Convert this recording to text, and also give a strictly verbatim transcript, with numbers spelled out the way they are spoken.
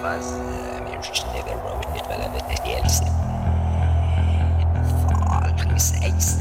mas a minha justiça negra, bro, it developed the D L C. Fuck, me seis.